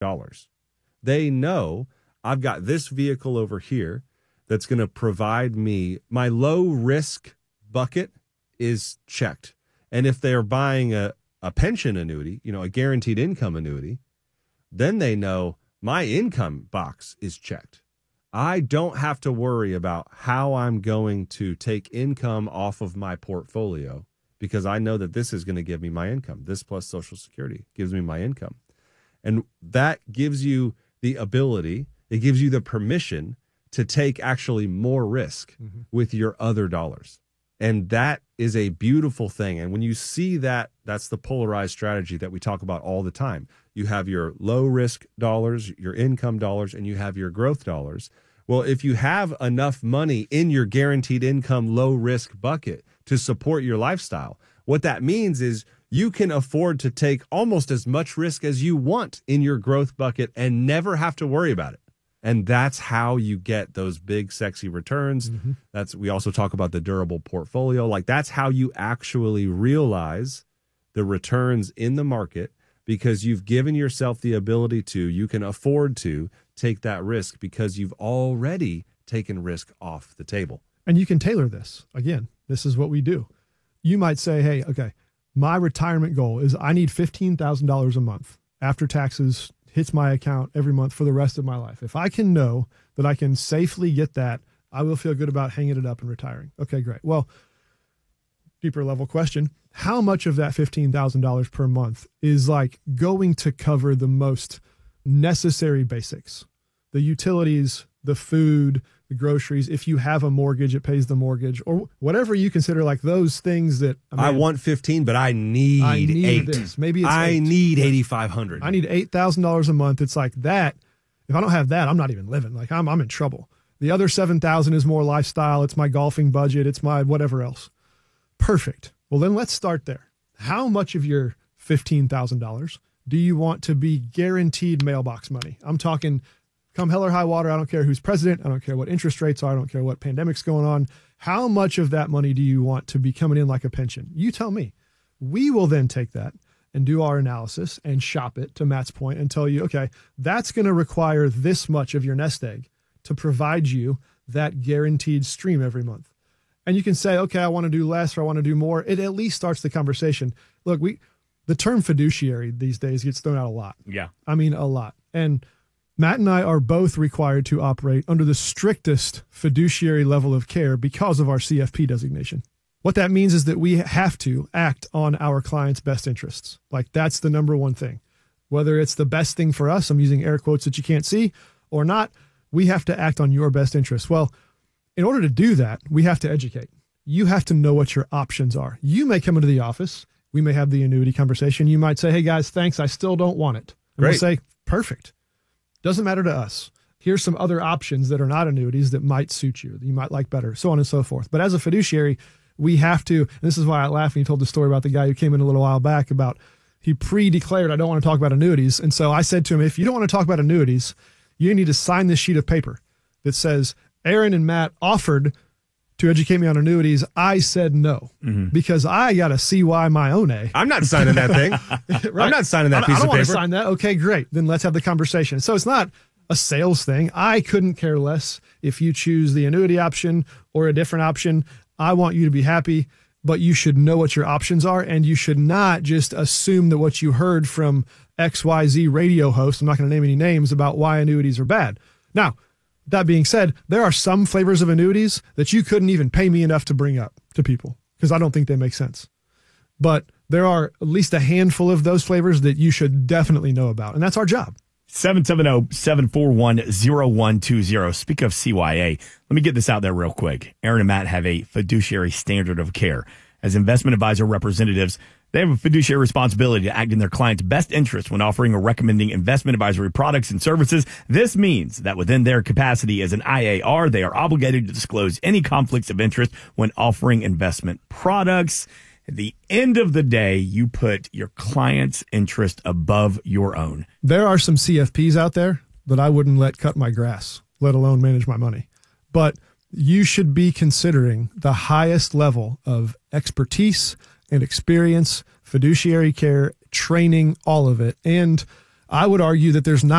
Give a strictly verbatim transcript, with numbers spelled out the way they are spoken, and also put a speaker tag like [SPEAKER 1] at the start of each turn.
[SPEAKER 1] dollars. They know I've got this vehicle over here that's going to provide me my low risk bucket is checked. And if they're buying a, a pension annuity, you know, a guaranteed income annuity, then they know my income box is checked. I don't have to worry about how I'm going to take income off of my portfolio because I know that this is going to give me my income. This plus Social Security gives me my income. And that gives you the ability, it gives you the permission to take actually more risk mm-hmm. with your other dollars. And that is a beautiful thing. And when you see that, that's the polarized strategy that we talk about all the time. You have your low risk dollars, your income dollars, and you have your growth dollars. Well, if you have enough money in your guaranteed income low risk bucket to support your lifestyle, what that means is you can afford to take almost as much risk as you want in your growth bucket and never have to worry about it. And that's how you get those big, sexy returns. Mm-hmm. That's we also talk about the durable portfolio. Like that's how you actually realize the returns in the market because you've given yourself the ability to, you can afford to take that risk because you've already taken risk off the table.
[SPEAKER 2] And you can tailor this. Again, this is what we do. You might say, hey, okay, my retirement goal is I need fifteen thousand dollars a month after taxes hits my account every month for the rest of my life. If I can know that I can safely get that, I will feel good about hanging it up and retiring. Okay, great. Well, deeper level question. How much of that fifteen thousand dollars per month is like going to cover the most necessary basics? The utilities, the food, the groceries. If you have a mortgage, it pays the mortgage or whatever you consider like those things that
[SPEAKER 1] I, mean, I want fifteen, but I need,
[SPEAKER 2] I need
[SPEAKER 1] eight.
[SPEAKER 2] This. Maybe it's
[SPEAKER 1] I
[SPEAKER 2] eight.
[SPEAKER 1] need eighty-five hundred.
[SPEAKER 2] I need eight thousand dollars a month. It's like that. If I don't have that, I'm not even living. Like I'm, I'm in trouble. The other seven thousand is more lifestyle. It's my golfing budget. It's my whatever else. Perfect. Well, then let's start there. How much of your fifteen thousand dollars do you want to be guaranteed mailbox money? I'm talking come hell or high water. I don't care who's president. I don't care what interest rates are. I don't care what pandemic's going on. How much of that money do you want to be coming in like a pension? You tell me. We will then take that and do our analysis and shop it to Matt's point and tell you, okay, that's going to require this much of your nest egg to provide you that guaranteed stream every month. And you can say, okay, I want to do less or I want to do more. It at least starts the conversation. Look, we the term fiduciary these days gets thrown out a lot.
[SPEAKER 3] Yeah.
[SPEAKER 2] I mean, a lot. And Matt and I are both required to operate under the strictest fiduciary level of care because of our C F P designation. What that means is that we have to act on our clients' best interests. Like that's the number one thing. Whether it's the best thing for us, I'm using air quotes that you can't see, or not, we have to act on your best interests. Well, in order to do that, we have to educate. You have to know what your options are. You may come into the office. We may have the annuity conversation. You might say, hey, guys, thanks. I still don't want it. And we'll say, perfect. Doesn't matter to us. Here's some other options that are not annuities that might suit you, that you might like better, so on and so forth. But as a fiduciary, we have to, and this is why I laughed when you told the story about the guy who came in a little while back about he pre-declared, I don't want to talk about annuities. And so I said to him, if you don't want to talk about annuities, you need to sign this sheet of paper that says, Aaron and Matt offered to educate me on annuities. I said no, mm-hmm. because I got to see why my own A.
[SPEAKER 1] I'm not signing that thing. Right. I'm not signing that
[SPEAKER 2] I,
[SPEAKER 1] piece
[SPEAKER 2] I don't
[SPEAKER 1] of
[SPEAKER 2] want
[SPEAKER 1] paper.
[SPEAKER 2] to sign that. Okay, great. Then let's have the conversation. So it's not a sales thing. I couldn't care less if you choose the annuity option or a different option. I want you to be happy, but you should know what your options are, and you should not just assume that what you heard from X Y Z radio host, I'm not going to name any names, about why annuities are bad. Now, that being said, there are some flavors of annuities that you couldn't even pay me enough to bring up to people because I don't think they make sense. But there are at least a handful of those flavors that you should definitely know about, and that's our job.
[SPEAKER 3] seven seven zero, seven four one, zero one two zero. Speak of C Y A, let me get this out there real quick. Aaron and Matt have a fiduciary standard of care. As investment advisor representatives, they have a fiduciary responsibility to act in their client's best interest when offering or recommending investment advisory products and services. This means that within their capacity as an I A R, they are obligated to disclose any conflicts of interest when offering investment products. At the end of the day, you put your client's interest above your own.
[SPEAKER 2] There are some C F Ps out there that I wouldn't let cut my grass, let alone manage my money. But you should be considering the highest level of expertise and experience, fiduciary care, training, all of it. And I would argue that there's not